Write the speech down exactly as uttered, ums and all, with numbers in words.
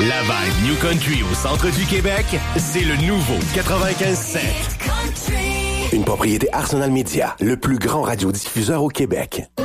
La vibe New Country au centre du Québec, c'est le nouveau quatre-vingt-quinze sept. Une propriété Arsenal Media, le plus grand radiodiffuseur au Québec.